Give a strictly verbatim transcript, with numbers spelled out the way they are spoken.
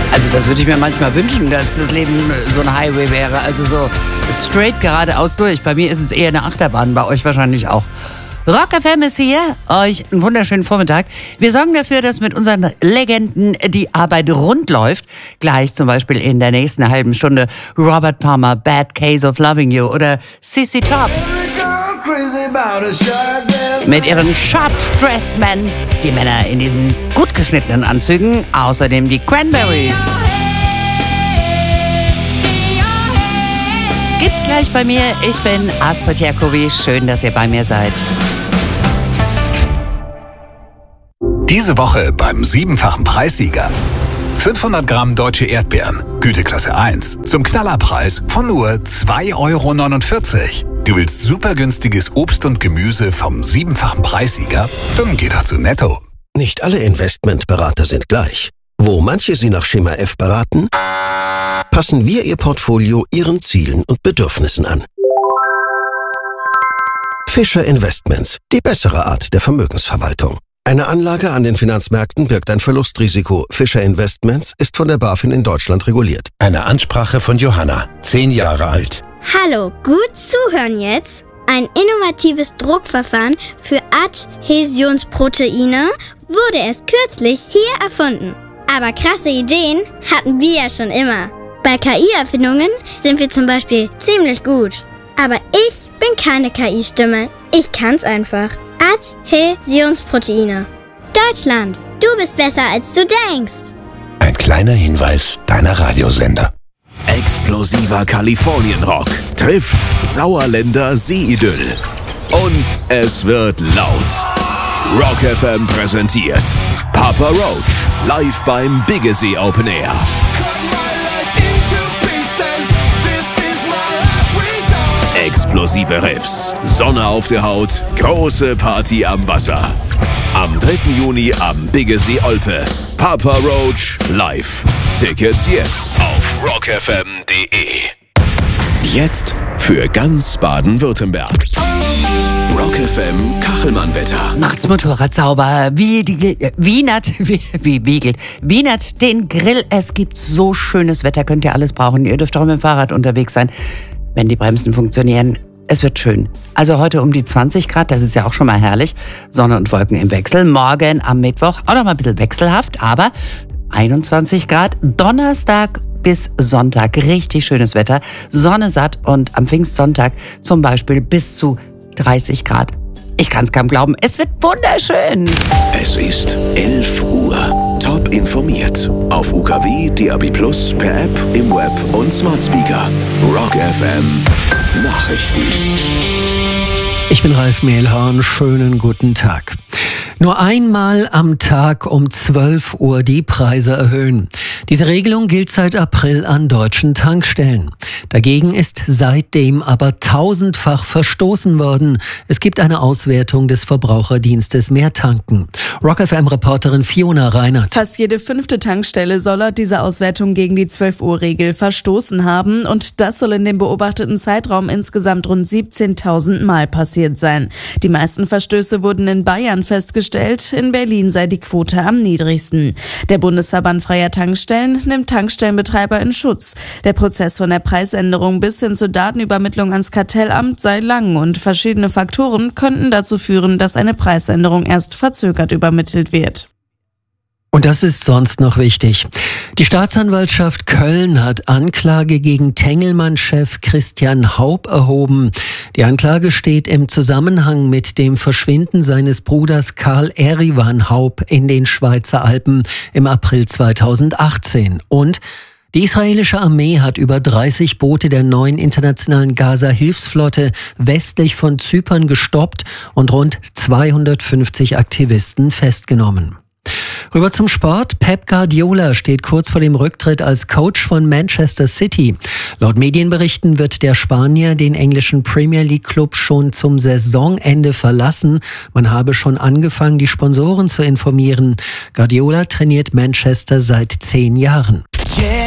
Also das würde ich mir manchmal wünschen, dass das Leben so ein Highway wäre. Also so straight geradeaus durch. Bei mir ist es eher eine Achterbahn, bei euch wahrscheinlich auch. Rock F M ist hier, euch einen wunderschönen Vormittag. Wir sorgen dafür, dass mit unseren Legenden die Arbeit rund läuft. Gleich zum Beispiel in der nächsten halben Stunde Robert Palmer, Bad Case of Loving You oder Sissy Top. Mit ihren Sharp-Dressed Men, die Männer in diesen gut geschnittenen Anzügen, außerdem die Cranberries. Gibt's gleich bei mir. Ich bin Astrid Jacobi. Schön, dass ihr bei mir seid. Diese Woche beim siebenfachen Preissieger. fünfhundert Gramm deutsche Erdbeeren, Güteklasse eins, zum Knallerpreis von nur zwei Euro neunundvierzig. Du willst super günstiges Obst und Gemüse vom siebenfachen Preissieger? Dann geh doch zu Netto. Nicht alle Investmentberater sind gleich. Wo manche Sie nach Schema F beraten, passen wir Ihr Portfolio Ihren Zielen und Bedürfnissen an. Fischer Investments, die bessere Art der Vermögensverwaltung. Eine Anlage an den Finanzmärkten birgt ein Verlustrisiko. Fischer Investments ist von der BaFin in Deutschland reguliert. Eine Ansprache von Johanna, zehn Jahre alt. Hallo, gut zuhören jetzt. Ein innovatives Druckverfahren für Adhäsionsproteine wurde erst kürzlich hier erfunden. Aber krasse Ideen hatten wir ja schon immer. Bei K I-Erfindungen sind wir zum Beispiel ziemlich gut. Aber ich bin keine K I-Stimme. Ich kann's einfach. Adhäsionsproteine. Deutschland, du bist besser als du denkst. Ein kleiner Hinweis deiner Radiosender. Explosiver Kalifornienrock trifft Sauerländer Seeidyll. Und es wird laut. Rock F M präsentiert Papa Roach live beim Biggesee Open Air. Explosive Riffs, Sonne auf der Haut, große Party am Wasser. Am dritten Juni am Biggesee Olpe. Papa Roach live. Tickets jetzt auf rock f m punkt d e. Jetzt für ganz Baden-Württemberg. Rock F M Kachelmann-Wetter. Macht's Motorrad sauber, wie die, wienert, wie, wie wiegelt, wienert den Grill. Es gibt so schönes Wetter, könnt ihr alles brauchen. Ihr dürft auch mit dem Fahrrad unterwegs sein, wenn die Bremsen funktionieren. Es wird schön. Also heute um die zwanzig Grad, das ist ja auch schon mal herrlich. Sonne und Wolken im Wechsel. Morgen am Mittwoch auch noch mal ein bisschen wechselhaft, aber einundzwanzig Grad. Donnerstag bis Sonntag richtig schönes Wetter. Sonne satt und am Pfingstsonntag zum Beispiel bis zu dreißig Grad. Ich kann es kaum glauben, es wird wunderschön. Es ist elf Uhr. Top informiert. Auf U K W, D A B Plus, per App, im Web und Smart Speaker. Rock F M Nachrichten. Ich bin Ralf Mehlhorn, schönen guten Tag. Nur einmal am Tag um zwölf Uhr die Preise erhöhen. Diese Regelung gilt seit April an deutschen Tankstellen. Dagegen ist seitdem aber tausendfach verstoßen worden. Es gibt eine Auswertung des Verbraucherdienstes Mehrtanken. Rock F M-Reporterin Fiona Reinert. Fast jede fünfte Tankstelle soll laut dieser Auswertung gegen die zwölf Uhr Regel verstoßen haben. Und das soll in dem beobachteten Zeitraum insgesamt rund siebzehntausend Mal passiert sein. Die meisten Verstöße wurden in Bayern festgestellt. In Berlin sei die Quote am niedrigsten. Der Bundesverband Freier Tankstellen nimmt Tankstellenbetreiber in Schutz. Der Prozess von der Preisänderung bis hin zur Datenübermittlung ans Kartellamt sei lang und verschiedene Faktoren könnten dazu führen, dass eine Preisänderung erst verzögert übermittelt wird. Und das ist sonst noch wichtig. Die Staatsanwaltschaft Köln hat Anklage gegen Tengelmann-Chef Christian Haup erhoben. Die Anklage steht im Zusammenhang mit dem Verschwinden seines Bruders Karl Erivan Haup in den Schweizer Alpen im April zweitausendachtzehn. Und die israelische Armee hat über dreißig Boote der neuen internationalen Gaza-Hilfsflotte westlich von Zypern gestoppt und rund zweihundertfünfzig Aktivisten festgenommen. Rüber zum Sport. Pep Guardiola steht kurz vor dem Rücktritt als Coach von Manchester City. Laut Medienberichten wird der Spanier den englischen Premier League Club schon zum Saisonende verlassen. Man habe schon angefangen, die Sponsoren zu informieren. Guardiola trainiert Manchester seit zehn Jahren. Yeah.